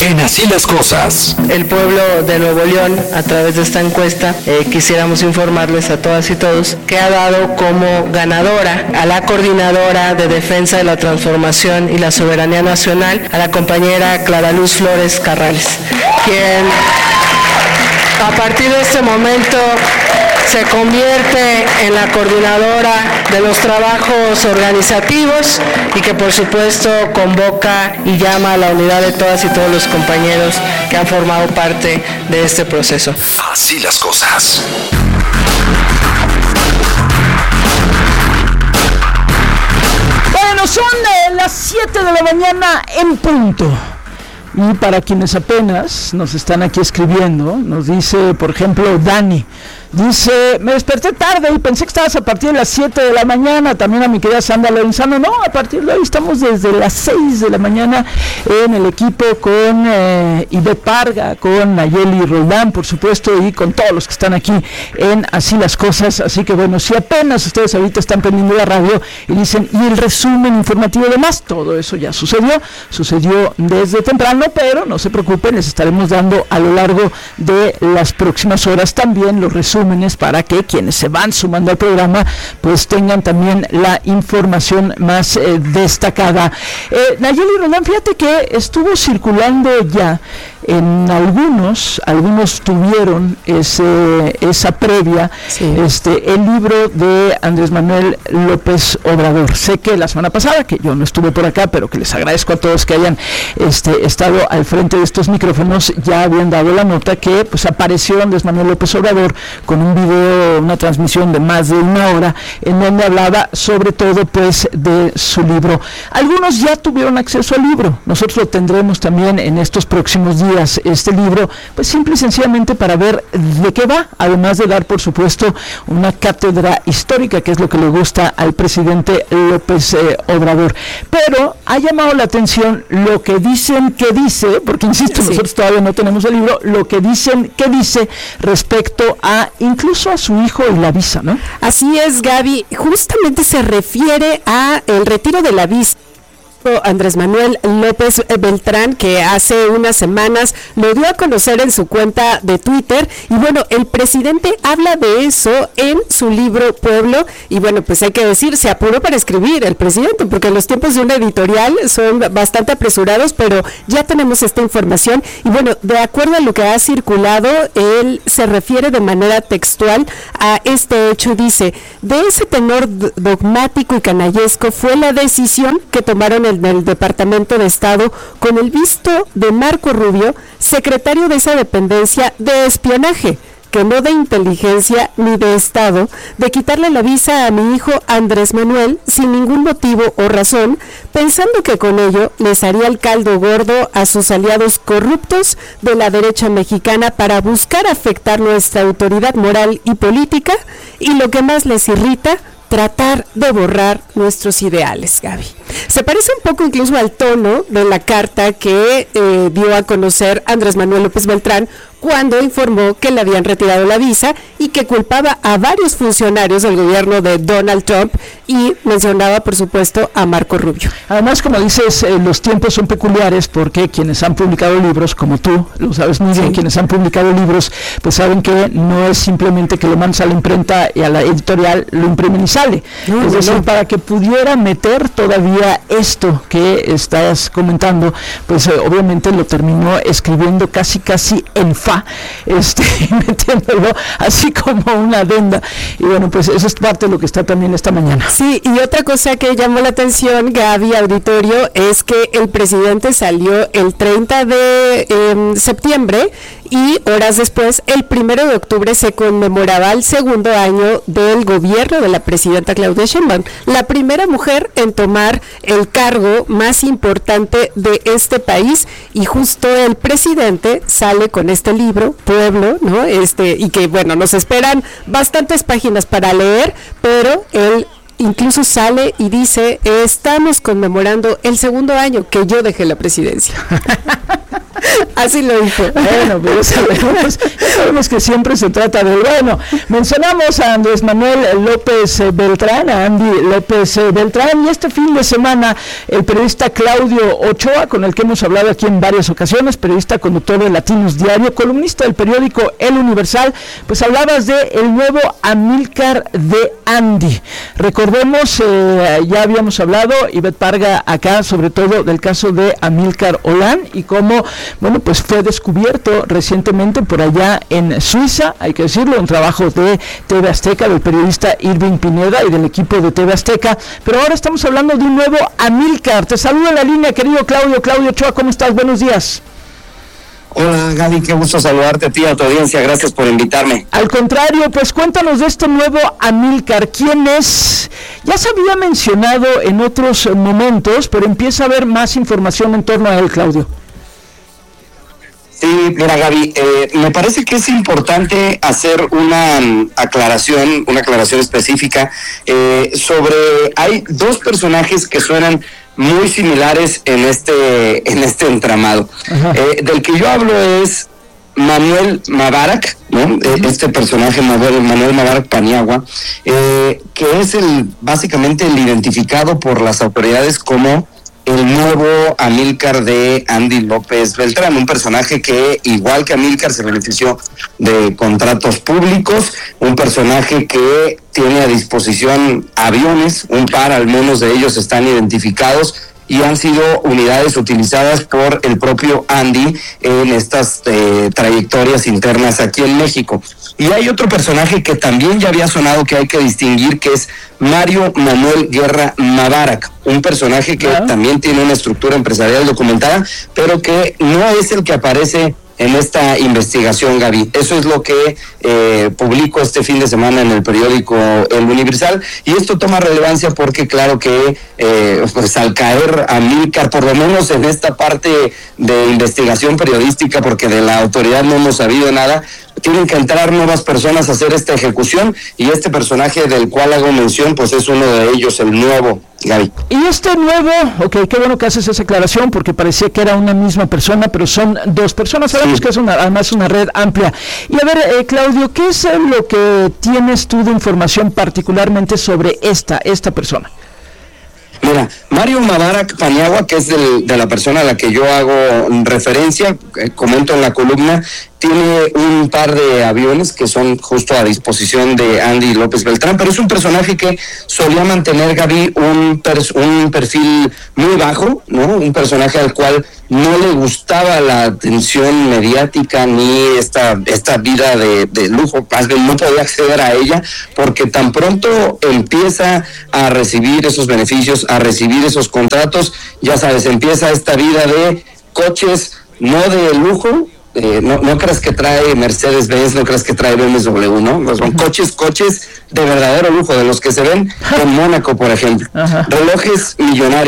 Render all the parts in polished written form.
En Así las Cosas. El pueblo de Nuevo León, a través de esta encuesta, quisiéramos informarles a todas y todos que ha dado como ganadora a la coordinadora de defensa de la transformación y la soberanía nacional, a la compañera Clara Luz Flores Carrales, quien a partir de este momento se convierte en la coordinadora de los trabajos organizativos y que por supuesto convoca y llama a la unidad de todas y todos los compañeros que han formado parte de este proceso. Así las cosas. Bueno, son las 7 de la mañana en punto. Y para quienes apenas nos están aquí escribiendo, nos dice, por ejemplo, Dani, dice, me desperté tarde y pensé que estabas a partir de las 7 de la mañana, también a mi querida Sandra Lorenzano, no, a partir de hoy estamos desde las 6 de la mañana en el equipo con Ivette Parga, con Nayeli Roldán, por supuesto, y con todos los que están aquí en Así las Cosas, así que bueno, si apenas ustedes ahorita están prendiendo la radio y dicen, y el resumen informativo de más, todo eso ya sucedió desde temprano, pero no se preocupen, les estaremos dando a lo largo de las próximas horas también los resúmenes para que quienes se van sumando al programa pues tengan también la información más destacada. Nayeli Roldán, fíjate que estuvo circulando ya en algunos tuvieron esa previa, sí. El libro de Andrés Manuel López Obrador. Sé que la semana pasada, que yo no estuve por acá, pero que les agradezco a todos que hayan estado al frente de estos micrófonos, ya habían dado la nota que pues apareció Andrés Manuel López Obrador con un video, una transmisión de más de una hora, en donde hablaba sobre todo pues de su libro. Algunos ya tuvieron acceso al libro, nosotros lo tendremos también en estos próximos días, este libro, pues simple y sencillamente para ver de qué va, además de dar por supuesto una cátedra histórica, que es lo que le gusta al presidente López Obrador. Pero ha llamado la atención lo que dicen que dice, porque insisto, sí, nosotros todavía no tenemos el libro, lo que dicen que dice respecto a incluso a su hijo y la visa, ¿no? Así es, Gaby, justamente se refiere a el retiro de la visa. Andrés Manuel López Beltrán, que hace unas semanas lo dio a conocer en su cuenta de Twitter, y bueno, el presidente habla de eso en su libro Pueblo, y bueno, pues hay que decir, se apuró para escribir el presidente, porque los tiempos de una editorial son bastante apresurados, pero ya tenemos esta información, y bueno, de acuerdo a lo que ha circulado, él se refiere de manera textual a este hecho, dice, de ese tenor dogmático y canallesco fue la decisión que tomaron el Departamento de Estado con el visto de Marco Rubio, secretario de esa dependencia de espionaje, que no de inteligencia ni de Estado, de quitarle la visa a mi hijo Andrés Manuel sin ningún motivo o razón, pensando que con ello les haría el caldo gordo a sus aliados corruptos de la derecha mexicana para buscar afectar nuestra autoridad moral y política, y lo que más les irrita, tratar de borrar nuestros ideales, Gaby. Se parece un poco incluso al tono de la carta que dio a conocer Andrés Manuel López Beltrán cuando informó que le habían retirado la visa y que culpaba a varios funcionarios del gobierno de Donald Trump y mencionaba, por supuesto, a Marco Rubio. Además, como dices, los tiempos son peculiares porque quienes han publicado libros, como tú, lo sabes muy bien, sí, quienes han publicado libros, pues saben que no es simplemente que lo mandas a la imprenta y a la editorial, lo imprimen y sale. Es decir, para que pudiera meter todavía esto que estás comentando, pues obviamente lo terminó escribiendo casi en fa, metiéndolo así como una adenda, y bueno, pues eso es parte de lo que está también esta mañana. Sí, y otra cosa que llamó la atención, Gaby, auditorio, es que el presidente salió el 30 de septiembre y horas después, el 1 de octubre, se conmemoraba el segundo año del gobierno de la presidenta Claudia Sheinbaum, la primera mujer en tomar el cargo más importante de este país, y justo el presidente sale con este libro, Pueblo, ¿no? Y que bueno, nos esperan bastantes páginas para leer, pero él incluso sale y dice, estamos conmemorando el segundo año que yo dejé la presidencia. Así lo dijo. Bueno, pues sabemos que siempre se trata de bueno. Mencionamos a Andrés Manuel López Beltrán, a Andy López Beltrán, y este fin de semana el periodista Claudio Ochoa, con el que hemos hablado aquí en varias ocasiones, periodista, conductor de Latinos Diario, columnista del periódico El Universal, pues hablabas de el nuevo Amílcar de Andy. Recordemos, ya habíamos hablado, Ivette Parga acá, sobre todo del caso de Amílcar Olán y cómo, bueno, pues fue descubierto recientemente por allá en Suiza, hay que decirlo, un trabajo de TV Azteca, del periodista Irving Pineda y del equipo de TV Azteca, pero ahora estamos hablando de un nuevo Amílcar. Te saludo en la línea, querido Claudio Ochoa, ¿cómo estás? Buenos días. Hola Gaby, qué gusto saludarte a ti y a tu audiencia, gracias por invitarme. Al contrario, pues cuéntanos de este nuevo Amílcar, ¿quién es? Ya se había mencionado en otros momentos, pero empieza a haber más información en torno a él, Claudio. Sí, mira Gaby, me parece que es importante hacer una aclaración específica sobre, hay dos personajes que suenan muy similares en este entramado. Del que yo hablo es Manuel Mabarak, ¿no? Este personaje, Manuel Mabarak Paniagua, que es básicamente el identificado por las autoridades como el nuevo Amílcar de Andy López Beltrán, un personaje que, igual que Amílcar, se benefició de contratos públicos, un personaje que tiene a disposición aviones, un par al menos de ellos están identificados y han sido unidades utilizadas por el propio Andy en estas trayectorias internas aquí en México. Y hay otro personaje que también ya había sonado que hay que distinguir, que es Mario Manuel Guerra Mabarak, un personaje que también tiene una estructura empresarial documentada, pero que no es el que aparece en esta investigación, Gaby. Eso es lo que publicó este fin de semana en el periódico El Universal, y esto toma relevancia porque claro que pues al caer Amílcar, por lo menos en esta parte de investigación periodística, porque de la autoridad no hemos sabido nada, tienen que entrar nuevas personas a hacer esta ejecución, y este personaje del cual hago mención pues es uno de ellos, el nuevo, Gaby. Y este nuevo, qué bueno que haces esa aclaración, porque parecía que era una misma persona, pero son dos personas. Sabemos que es además una red amplia. Y a ver, Claudio, ¿qué es lo que tienes tú de información particularmente sobre esta persona? Mira, Mario Mabarak Paniagua, que es de la persona a la que yo hago referencia, comento en la columna, tiene un par de aviones que son justo a disposición de Andy López Beltrán, pero es un personaje que solía mantener, Gaby, un perfil muy bajo, ¿no? Un personaje al cual no le gustaba la atención mediática ni esta vida de lujo, más bien no podía acceder a ella, porque tan pronto empieza a recibir esos beneficios, a recibir esos contratos, ya sabes, empieza esta vida de coches no de lujo. No creas que trae Mercedes-Benz, no creas que trae BMW, ¿no? Son coches de verdadero lujo, de los que se ven en Mónaco, por ejemplo. Relojes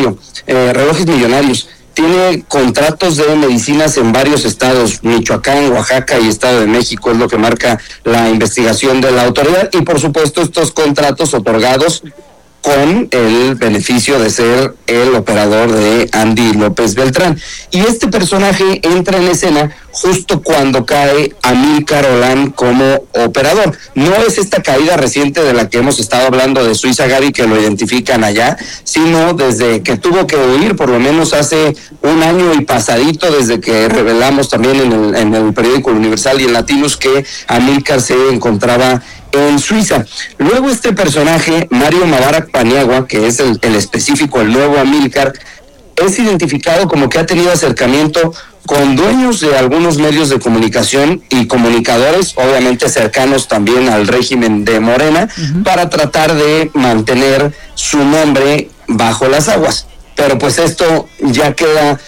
millonarios. Tiene contratos de medicinas en varios estados, Michoacán, Oaxaca y Estado de México, es lo que marca la investigación de la autoridad. Y por supuesto estos contratos otorgados con el beneficio de ser el operador de Andy López Beltrán. Y este personaje entra en escena justo cuando cae Amílcar Olán como operador. No es esta caída reciente de la que hemos estado hablando de Suiza, Gaby, que lo identifican allá, sino desde que tuvo que huir, por lo menos hace un año y pasadito, desde que revelamos también en el periódico Universal y en Latinos que Amílcar se encontraba en Suiza. Luego este personaje, Mario Mabarak Paniagua, que es el específico, el nuevo Amílcar, es identificado como que ha tenido acercamiento con dueños de algunos medios de comunicación y comunicadores, obviamente cercanos también al régimen de Morena, para tratar de mantener su nombre bajo las aguas. Pero pues esto ya queda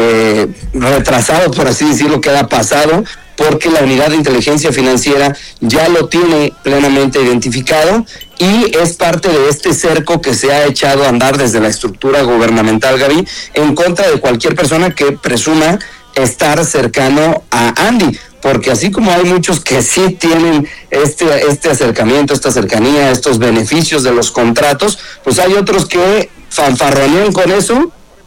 retrasado, por así decirlo, queda pasado, porque la unidad de inteligencia financiera ya lo tiene plenamente identificado y es parte de este cerco que se ha echado a andar desde la estructura gubernamental, Gaby, en contra de cualquier persona que presuma estar cercano a Andy, porque así como hay muchos que sí tienen este acercamiento, esta cercanía, estos beneficios de los contratos, pues hay otros que fanfarronean con eso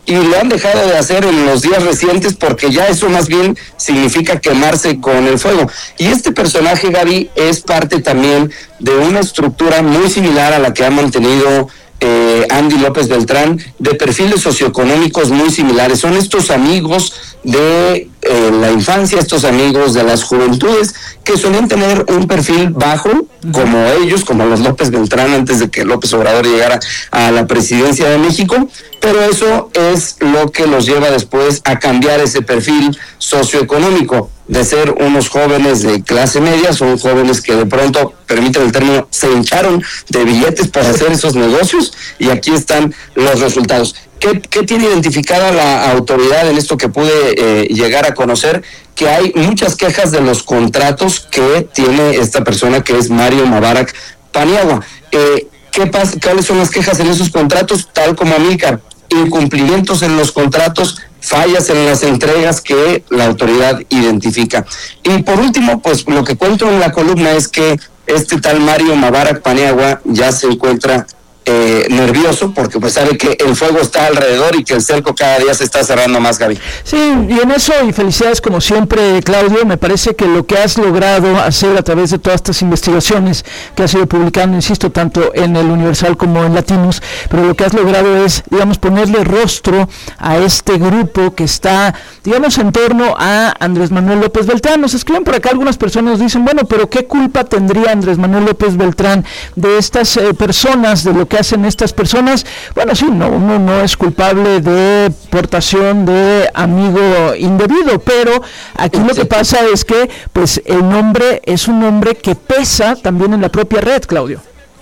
y lo han dejado de hacer en los días recientes porque ya eso más bien significa quemarse con el fuego. Y este personaje, Gaby, es parte también de una estructura muy similar a la que ha mantenido Andy López Beltrán, de perfiles socioeconómicos muy similares. Son estos amigos de la infancia, estos amigos de las juventudes que suelen tener un perfil bajo, como ellos, como los López Beltrán antes de que López Obrador llegara a la presidencia de México, pero eso es lo que los lleva después a cambiar ese perfil socioeconómico. De ser unos jóvenes de clase media, son jóvenes que de pronto, permiten el término, se hincharon de billetes para hacer esos negocios, y aquí están los resultados. ¿Qué tiene identificada la autoridad en esto que pude llegar a conocer? Que hay muchas quejas de los contratos que tiene esta persona, que es Mario Mabarak Paniagua. ¿Qué pasa? ¿Cuáles son las quejas en esos contratos? Tal como Amílcar, incumplimientos en los contratos, fallas en las entregas que la autoridad identifica. Y por último, pues lo que cuento en la columna es que este tal Mario Mabarak Paniagua ya se encuentra nervioso porque pues sabe que el fuego está alrededor y que el cerco cada día se está cerrando más, Gaby. Sí, y en eso, y felicidades como siempre, Claudio. Me parece que lo que has logrado hacer a través de todas estas investigaciones que has ido publicando, insisto, tanto en el Universal como en Latinos, pero lo que has logrado es, digamos, ponerle rostro a este grupo que está, digamos, en torno a Andrés Manuel López Beltrán. Nos escriben por acá algunas personas, dicen, bueno, pero ¿qué culpa tendría Andrés Manuel López Beltrán de estas personas, de lo que hacen estas personas? Bueno, sí, uno no es culpable de portación de amigo indebido, pero aquí lo que pasa es que pues el nombre es un nombre que pesa también en la propia red, Claudio.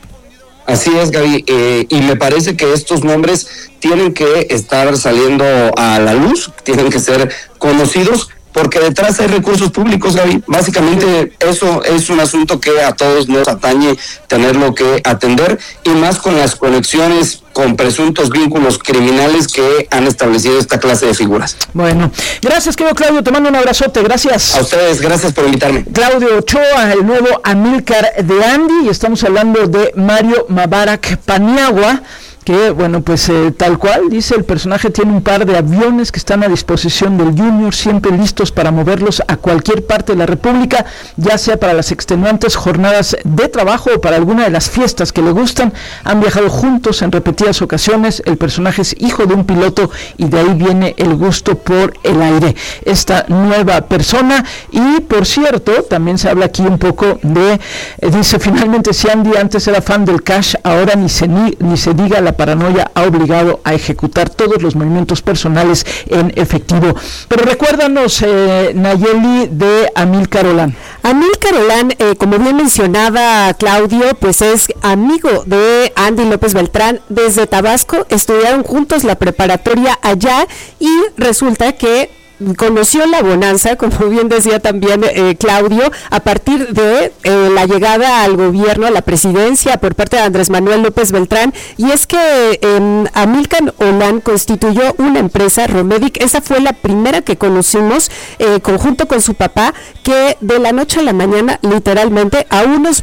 Así es, Gaby, y me parece que estos nombres tienen que estar saliendo a la luz, tienen que ser conocidos, porque detrás hay recursos públicos, Gaby. Básicamente eso es un asunto que a todos nos atañe tenerlo que atender, y más con las conexiones con presuntos vínculos criminales que han establecido esta clase de figuras. Bueno, gracias, querido Claudio, te mando un abrazote, gracias. A ustedes, gracias por invitarme. Claudio Ochoa, el nuevo Amílcar de Andy, y estamos hablando de Mario Mabarak Paniagua, que, bueno, pues tal cual, dice, el personaje tiene un par de aviones que están a disposición del Junior, siempre listos para moverlos a cualquier parte de la República, ya sea para las extenuantes jornadas de trabajo o para alguna de las fiestas que le gustan. Han viajado juntos en repetidas ocasiones, el personaje es hijo de un piloto y de ahí viene el gusto por el aire, esta nueva persona. Y por cierto, también se habla aquí un poco de, dice, finalmente si Andy antes era fan del cash, ahora ni se diga, la paranoia ha obligado a ejecutar todos los movimientos personales en efectivo. Pero recuérdanos, Nayeli, de Amílcar Olán. Amílcar Olán, como bien mencionaba Claudio, pues es amigo de Andy López Beltrán desde Tabasco, estudiaron juntos la preparatoria allá y resulta que conoció la bonanza, como bien decía también Claudio, a partir de la llegada al gobierno, a la presidencia por parte de Andrés Manuel López Beltrán, y es que Amílcar Olán constituyó una empresa, Romedic, esa fue la primera que conocimos, conjunto con su papá, que de la noche a la mañana, literalmente, a unos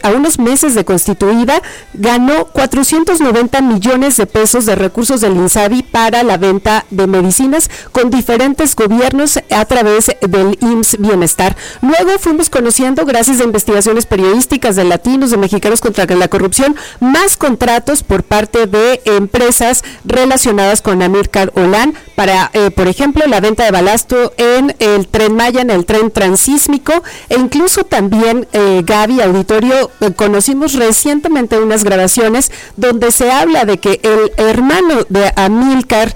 meses de constituida, ganó 490 millones de pesos de recursos del INSABI para la venta de medicinas con diferentes gobiernos a través del IMSS Bienestar. Luego fuimos conociendo, gracias a investigaciones periodísticas de Latinos, de Mexicanos contra la Corrupción, más contratos por parte de empresas relacionadas con Amílcar Olán para, por ejemplo, la venta de balasto en el Tren Maya, en el tren transísmico, e incluso también, Gaby, auditorio, conocimos recientemente unas grabaciones donde se habla de que el hermano de Amílcar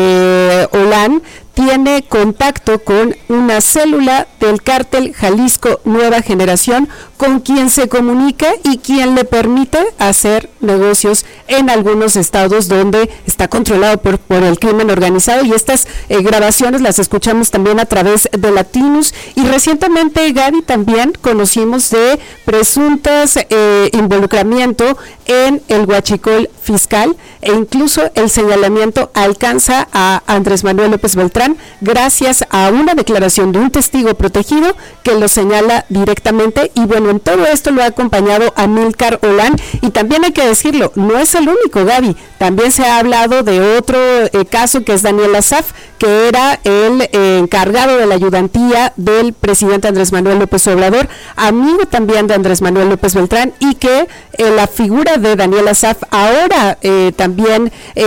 Olán tiene contacto con una célula del cártel Jalisco Nueva Generación, con quien se comunica y quien le permite hacer negocios en algunos estados donde está controlado por el crimen organizado, y estas grabaciones las escuchamos también a través de Latinos. Y recientemente, Gaby, también conocimos de presuntas involucramiento en el huachicol fiscal, e incluso el señalamiento alcanza a Andrés Manuel López Beltrán gracias a una declaración de un testigo protegido que lo señala directamente. Y bueno, en todo esto lo ha acompañado Amílcar Olán, y también hay que decirlo, no es el único, Gaby, También se ha hablado de otro caso, que es Daniel Asaf, que era el encargado de la ayudantía del presidente Andrés Manuel López Obrador, amigo también de Andrés Manuel López Beltrán, y que la figura de Daniel Asaf, ahora también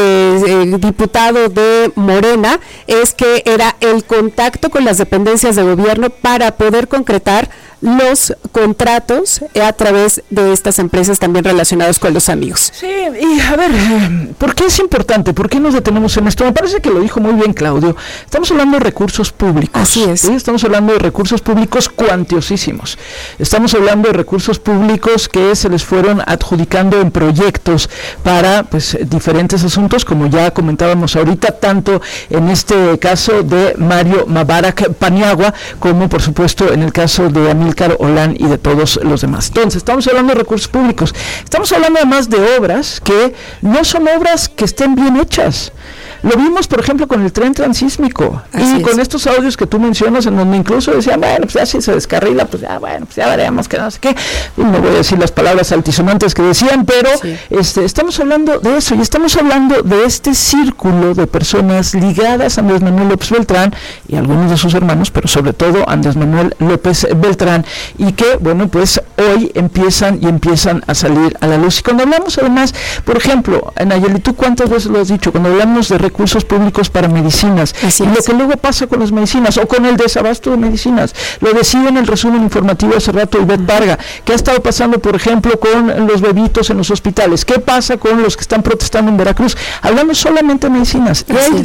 diputado de Morena, es que era el contacto con las dependencias de gobierno para poder concretar los contratos a través de estas empresas también relacionados con los amigos. Sí, y a ver, ¿por qué es importante? ¿Por qué nos detenemos en esto? Me parece que lo dijo muy bien Claudio. Estamos hablando de recursos públicos. Así es. ¿Sí? Estamos hablando de recursos públicos cuantiosísimos. Estamos hablando de recursos públicos que se les fueron adjudicando en proyectos para pues diferentes asuntos, como ya comentábamos ahorita, tanto en este caso de Mario Mabarak Paniagua, como por supuesto en el caso de Amílcar Olán y de todos los demás. Entonces, estamos hablando de recursos públicos. Estamos hablando además de obras que no son obras que estén bien hechas. Lo vimos, por ejemplo, con el tren transísmico. Así y con es. estos audios que tú mencionas, en donde incluso decían, bueno, pues ya si se descarrila, pues ya, bueno, pues ya veremos que no sé qué. Y no voy a decir las palabras altisonantes que decían, pero sí. Estamos hablando de eso, y estamos hablando de este círculo de personas ligadas a Andrés Manuel López Beltrán y algunos de sus hermanos, pero sobre todo Andrés Manuel López Beltrán, y que, bueno, pues hoy empiezan a salir a la luz. Y cuando hablamos además, por ejemplo, Nayeli, ¿tú cuántas veces lo has dicho? Cuando hablamos de recursos públicos para medicinas, Así y lo es. que luego pasa con las medicinas o con el desabasto de medicinas, lo decía en el resumen informativo hace rato Ivette Varga, ¿qué ha estado pasando, por ejemplo, con los bebitos en los hospitales? ¿Qué pasa con los que están protestando en Veracruz? Hablamos solamente de medicinas. Y hay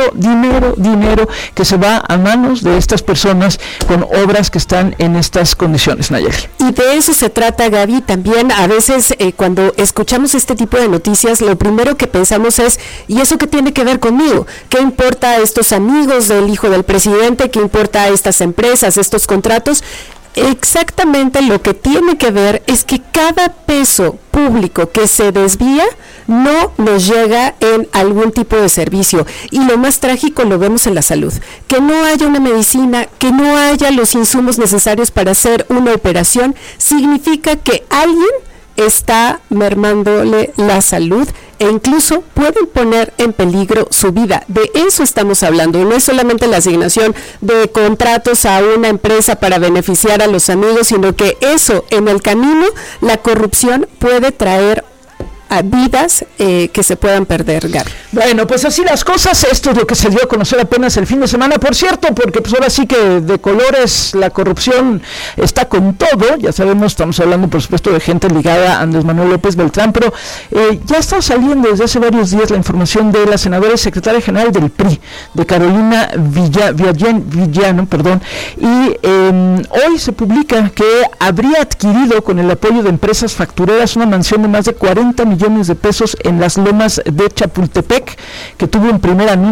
dinero que se va a manos de estas personas con obras que están en estas condiciones, Nayeli. Y de eso se trata, Gaby. También a veces cuando escuchamos este tipo de noticias, lo primero que pensamos es, ¿y eso qué tiene que ver conmigo? ¿Qué importa a estos amigos del hijo del presidente? ¿Qué importa a estas empresas, estos contratos? Exactamente lo que tiene que ver es que cada peso público que se desvía no nos llega en algún tipo de servicio, y lo más trágico lo vemos en la salud, que no haya una medicina, que no haya los insumos necesarios para hacer una operación, significa que alguien está mermándole la salud e incluso pueden poner en peligro su vida. De eso estamos hablando, y no es solamente la asignación de contratos a una empresa para beneficiar a los amigos, sino que eso, en el camino, la corrupción puede traer a vidas que se puedan perder, Gaby. Bueno, pues así las cosas. Esto es lo que se dio a conocer apenas el fin de semana, por cierto, porque pues ahora sí que de colores la corrupción está con todo. Ya sabemos, estamos hablando por supuesto de gente ligada a Andrés Manuel López Beltrán, pero ya está saliendo desde hace varios días la información de la senadora y secretaria general del PRI, de Carolina Villano, y hoy se publica que habría adquirido con el apoyo de empresas factureras una mansión de más de 40 millones de pesos en las lomas de Chapultepec, que tuvo un primer anuncio